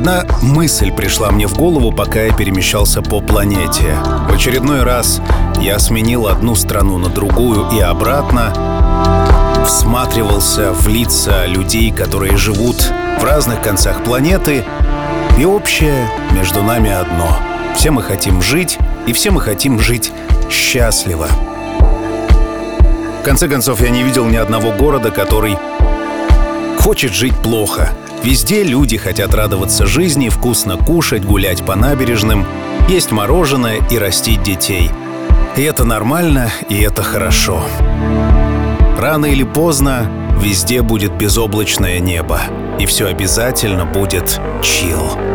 Одна мысль пришла мне в голову, пока я перемещался по планете. В очередной раз я сменил одну страну на другую и обратно, всматривался в лица людей, которые живут в разных концах планеты, и общее между нами одно. Все мы хотим жить, и все мы хотим жить счастливо. В конце концов, я не видел ни одного города, который хочет жить плохо. Везде люди хотят радоваться жизни, вкусно кушать, гулять по набережным, есть мороженое и растить детей. И это нормально, и это хорошо. Рано или поздно везде будет безоблачное небо, и все обязательно будет чилл.